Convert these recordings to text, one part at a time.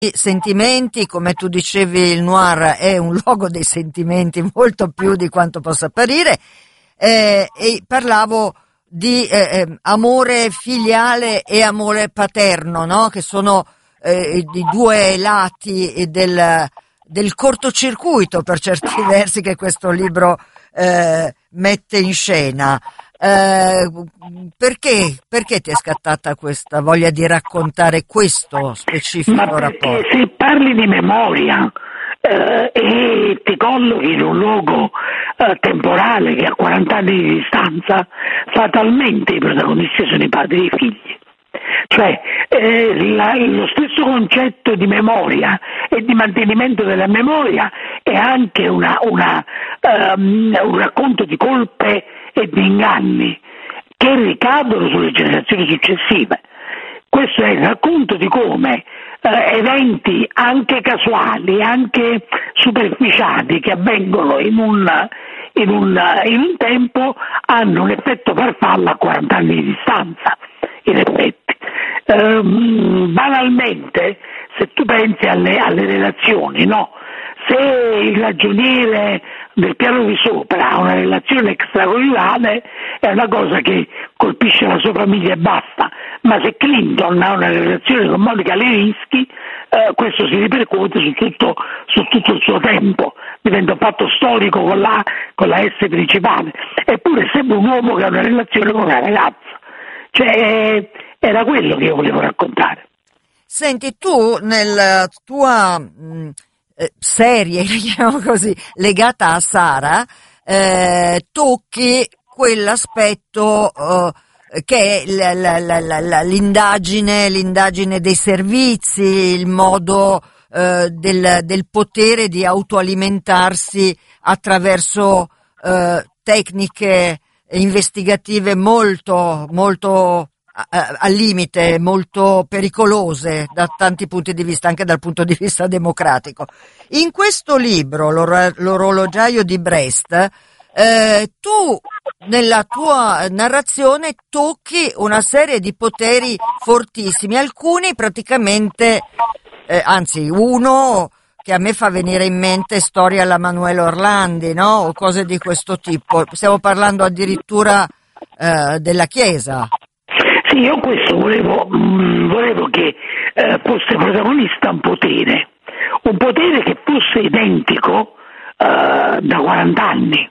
sentimenti, come tu dicevi, il noir è un luogo dei sentimenti molto più di quanto possa apparire, e parlavo di amore filiale e amore paterno, no? Che sono i due lati del cortocircuito, per certi versi, che questo libro mette in scena. Perché ti è scattata questa voglia di raccontare questo specifico Ma perché rapporto? se parli di memoria e ti collochi in un luogo temporale che ha 40 anni di distanza, fatalmente i protagonisti sono i padri e i figli. Cioè lo stesso concetto di memoria e di mantenimento della memoria è anche un racconto di colpe e di inganni che ricadono sulle generazioni successive. Questo è il racconto di come eventi anche casuali, anche superficiali, che avvengono in un tempo, hanno un effetto farfalla a 40 anni di distanza, in effetti. Banalmente, se tu pensi alle relazioni, no? Se il ragioniere del piano di sopra ha una relazione extraconiugale è una cosa che colpisce la sua famiglia e basta, ma se Clinton ha una relazione con Monica Lewinsky, questo si ripercuote su tutto il suo tempo, diventa un fatto storico con la S principale. Eppure sembra un uomo che ha una relazione con una ragazza. Cioè, era quello che io volevo raccontare. Senti, tu nella tua serie, diciamo così, legata a Sara, tocchi quell'aspetto che è l'indagine dei servizi, il modo del potere di autoalimentarsi attraverso tecniche investigative molto al limite, molto pericolose da tanti punti di vista, anche dal punto di vista democratico. In questo libro, L'orologiaio di Brest, tu nella tua narrazione tocchi una serie di poteri fortissimi, alcuni praticamente, anzi uno che a me fa venire in mente storia alla Manuel Orlandi, no? O cose di questo tipo. Stiamo parlando addirittura della Chiesa. Sì, io questo volevo che fosse protagonista un potere che fosse identico da 40 anni.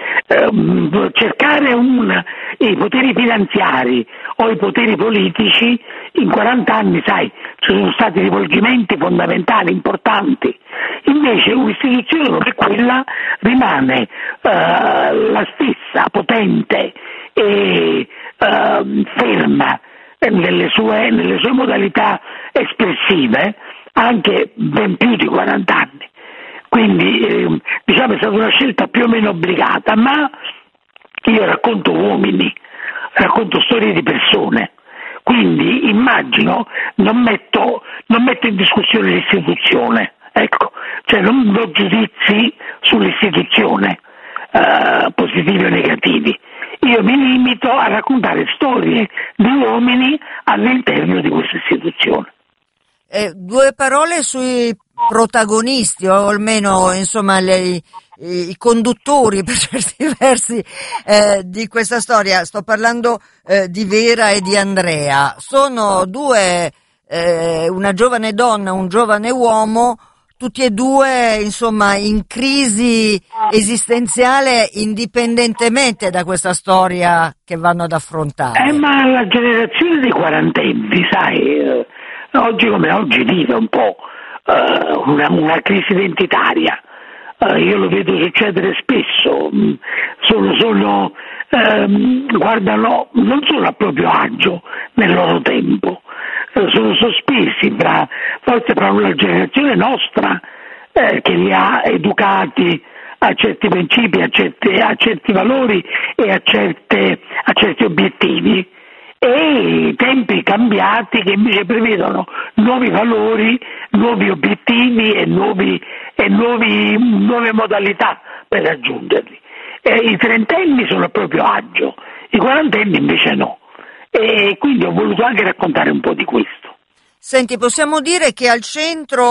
Cercare i poteri finanziari o i poteri politici in 40 anni, sai, ci sono stati rivolgimenti fondamentali, importanti. Invece un'istituzione come quella rimane la stessa, potente e ferma nelle sue modalità espressive anche ben più di 40 anni. Quindi diciamo è stata una scelta più o meno obbligata, ma io racconto uomini, racconto storie di persone, quindi immagino, non metto in discussione l'istituzione, ecco, cioè non do giudizi sull'istituzione positivi o negativi. Io mi limito a raccontare storie di uomini all'interno di questa istituzione. Due parole sui protagonisti, o almeno insomma i conduttori per certi versi di questa storia. Sto parlando di Vera e di Andrea. Sono due, una giovane donna, un giovane uomo, tutti e due insomma in crisi esistenziale indipendentemente da questa storia che vanno ad affrontare. Ma la generazione dei quarantenni, sai, oggi come oggi vive un po' una crisi identitaria. Io lo vedo succedere spesso, guardano, non sono a proprio agio nel loro tempo, sono sospesi forse fra una generazione nostra che li ha educati a certi principi, a certi valori e a certi obiettivi, e i tempi cambiati che invece prevedono nuovi valori, nuovi obiettivi e nuove modalità per raggiungerli. I trentenni sono a proprio agio, i quarantenni invece no, e quindi ho voluto anche raccontare un po' di questo. Senti, possiamo dire che al centro